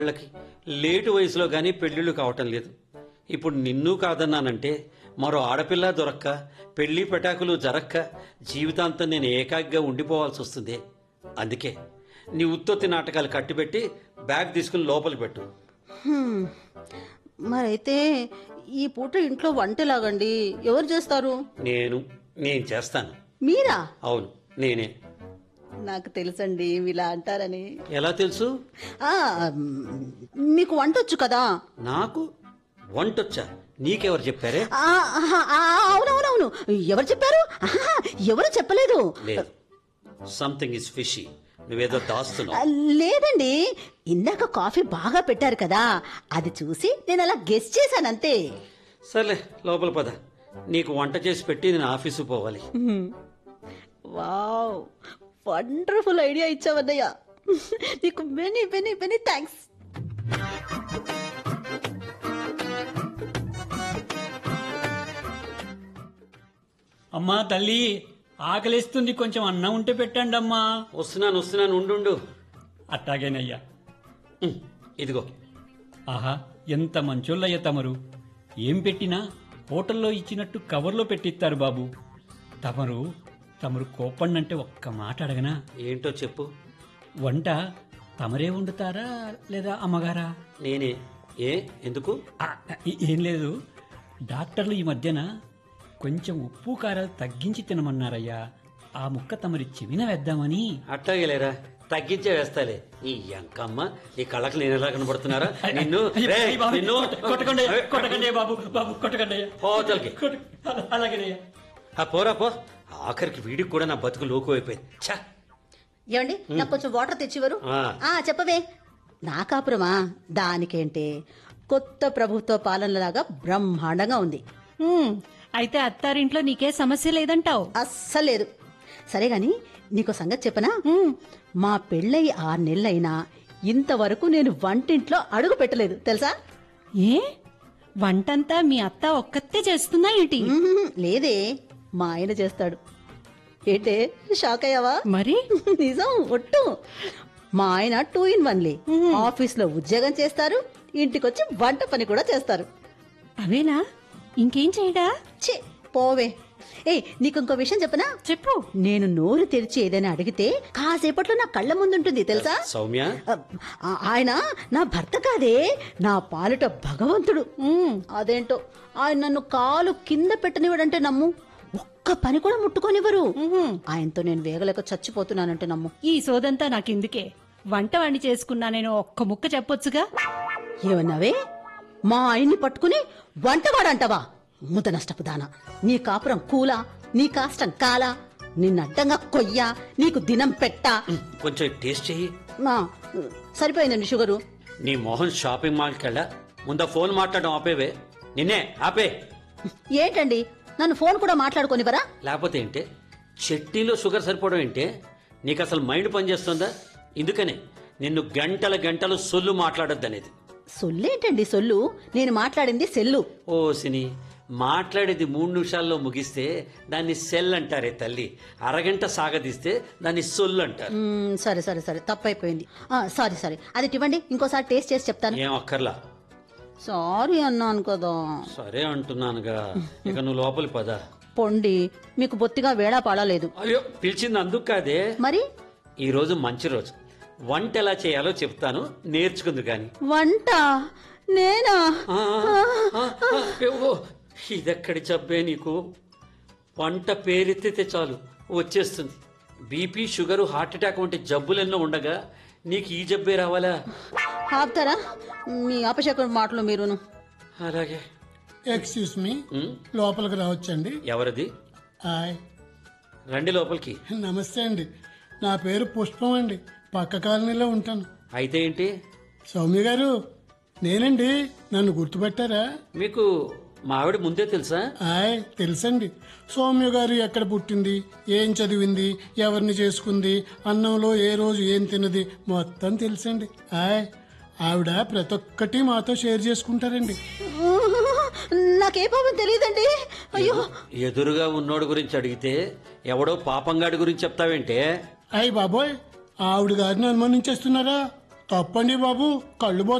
వాళ్ళకి లేటు వయసులో గానీ పెళ్లిళ్ళు కావటం లేదు. ఇప్పుడు నిన్ను కాదన్నానంటే మరో ఆడపిల్ల దొరక్క పెళ్లి పెటాకులు జరక్క జీవితాంతం నేను ఏకాగ్గా ఉండిపోవాల్సి వస్తుంది. అందుకే నీ ఉత్తొత్తి నాటకాలు కట్టిపెట్టి బ్యాగ్ తీసుకుని లోపలికి పెట్టు. మరైతే ఈ పూట ఇంట్లో వంటలాగండి ఎవరు చేస్తారు? నేను చేస్తాను. మీరా? అవును, నేనే. నాకు తెలుసండి ఇలా అంటారని. ఎలా తెలుసు? ఆ, మీకు వంటొచ్చు కదా. నాకు వంటొచ్చా? నీకెవరు చెప్పారే? అవునవునవును, ఎవరు చెప్పారు? ఎవరు చెప్పలేదు. లేదు, సంథింగ్ ఇస్ ఫిషీ. నువ్వేదో దాస్తున్నావు. లేదండి, ఇందాక కాఫీ బాగా పెట్టారు కదా, అది చూసి నేను అలా గెస్ చేశానంతే. సర్లే, లోపల పద. నీకు వంట చేసి పెట్టి నేను ఆఫీసు పోవాలి. Wow, wonderful idea ఇచ్చావన్నయ్య. నీకు మెనీ మెనీ మెనీ థ్యాంక్స్. అమ్మా తల్లి, ఆకలిస్తుంది, కొంచెం అన్నం ఉంటే పెట్టండి అమ్మా. వస్తున్నాను, ఉండు. అట్టాగేనయ్యా. ఇదిగో. ఆహా, ఎంత మంచోళ్ళయ్య తమరు. ఏం పెట్టినా హోటల్లో ఇచ్చినట్టు కవర్లో పెట్టిస్తారు బాబు. తమరు కోపండంటే ఒక్క మాట అడగనా? ఏంటో చెప్పు. వంట తమరే వండుతారా లేదా అమ్మగారా? నేనే. ఎందుకు? ఏం లేదు, డాక్టర్లు ఈ మధ్యన కొంచెం ఉప్పు కారాలు తగ్గించి తినమన్నారయ్యా. ఆ ముక్క తమరి చెవిన వేద్దామని. అట్టాగేలేరా, తగ్గించే వేస్తాలే. ఈ ఎంకమ్మ, ఈ కళ్ళకి నేను ఎలా కనబడుతున్నారా? నిన్ను హోటల్కి అలాగేనయ్యా. పోరా పో. ఆఖరికి వీడికి కూడా నా బతుకు లోకు అయిపోయింది. ఛా! ఏమండి, నాకు కొంచెం వాటర్ తెచ్చివరు? చెప్పవే. నా కాపురమా? దానికేంటే, కొత్త ప్రభుత్వ పాలనలాగా బ్రహ్మాండంగా ఉంది. అయితే అత్తారింట్లో నీకే సమస్య లేదంటావు? అస్సలు లేదు. సరే గాని నీకో సంగతి చెప్పనా? మా పెళ్ళయి 6 నెలలైనా ఇంతవరకు నేను వంటింట్లో అడుగు పెట్టలేదు తెలుసా? ఏ, వంటంతా మీ అత్త ఒక్కతే చేస్తుందా ఏంటి? లేదే, మా ఆయన చేస్తాడు. ఏంటే, షాక్ అయ్యావా? మరి నిజం, ఒట్టు. మా ఆయన 2 in 1 ఆఫీస్ లో ఉద్యోగం చేస్తారు, ఇంటికొచ్చి వంట పని కూడా చేస్తారు. అవేనా? ఇంకేం చేయడా? ఛీ, పోవే. నీకు ఇంకో విషయం చెప్పనా? చెప్పు. నేను నోరు తెరిచి ఏదైనా అడిగితే కాసేపట్లో నా కళ్ళ ముందుంటుంది తెలుసా? సౌమ్య, ఆయన నా భర్త కాదే, నా పాలిట భగవంతుడు. అదేంటో ఆయన నన్ను కాలు కింద పెట్టనివ్వడంటే నమ్ము, ఒక్క పని కూడా ముట్టుకోనివ్వరు. ఆయనతో నేను వేగలేక చచ్చిపోతున్నానంటే నమ్ము. ఈ సోదంతా నాకెందుకే? వంట వండి చేసుకున్నా నేను ఒక్క ముక్క చెప్పొచ్చుగా. ఏమన్నావే? మా ఆయన్ని పట్టుకుని వంటవాడంటావా? ముద నష్టపు దానా. నీ కాపురం కూలా, నీ కాష్టం కాలా, నిన్నడ్డంగా కొయ్యా, నీకు దినం పెట్టా. కొంచెం టేస్ట్ చెయ్యి. సరిపోయిందండి షుగరు. నీ మోహన్ షాపింగ్ మాల్కి వెళ్ళా, ముందా ఫోన్ మాట్లాడడం ఆపేవే. నిన్నే ఆపే. ఏంటండి, నన్ను ఫోన్ కూడా మాట్లాడుకోనివరా? లేకపోతే ఏంటే, చట్నీలో షుగర్ సరిపోవడం ఏంటే? నీకు అసలు మైండ్ పనిచేస్తుందా? ఇందుకనే నిన్ను గంటలు సొల్లు మాట్లాడొద్దనేది. సొల్లేంటండి సొల్లు? నేను మాట్లాడింది సెల్లు. ఓ సిని, మాట్లాడేది 3 నిమిషాల్లో ముగిస్తే దాన్ని సెల్ అంటారే తల్లి. అరగంట సాగదీస్తే దాన్ని సొల్లు అంటారు. సరే సరే సరే, తప్పైపోయింది. సారీ, అది ఇవ్వండి, ఇంకోసారి టేస్ట్ చేసి చెప్తాను. ఏం అక్కర్లా. సారీ అన్నాను కదా. సరే అంటున్నానుగా, ఇక నువ్వు లోపలి పద. పొండి, మీకు బొత్తిగా వేళా పాడలేదు. అయ్యో, పిలిచింది అందుకు కాదే. మరి ఈ రోజు మంచి రోజు, వంట ఎలా చేయాలో చెప్తాను, నేర్చుకుందు గాని. వంట నేనా? ఇదెక్కడి జబ్బే నీకు? వంట పేరెత్తితే చాలు వచ్చేస్తుంది. బీపీ, షుగరు, హార్ట్ అటాక్ వంటి జబ్బులెన్నో ఉండగా నీకు ఈ జబ్బే రావాలా? ఆపుతారా మీ అపశకున మాటలు మీరును? అలాగే. ఎక్స్క్యూజ్ మీ, లోపలికి రావచ్చండి? ఎవరిది? హాయ్, రండి లోపలికి. నమస్తే అండి. నా పేరు పుష్పం అండి, పక్క కాలనీలో ఉంటాను. అయితే ఏంటి? సౌమ్య గారు నేనండి, నన్ను గుర్తుపెట్టారా? మీకు మా ఆవిడ ముందే తెలుసా? హాయ్, తెలుసండి. సౌమ్య గారు ఎక్కడ పుట్టింది, ఏం చదివింది, ఎవరిని చేసుకుంది, అన్నంలో ఏ రోజు ఏం తిన్నది, మొత్తం తెలుసండి. హాయ్, ఆవిడ ప్రతి ఒక్కటి మాతో షేర్ చేసుకుంటారండి. నాకే పాపం తెలియదండి. అయ్యో, ఎదురుగా ఉన్నోడు గురించి అడిగితే ఎవడో పాపంగాడి గురించి చెప్తావేంటే? అయ్యి బాబోయ్, ఆవిడ గారిని అనుమానించేస్తున్నారా? తప్పండి బాబు, కళ్ళు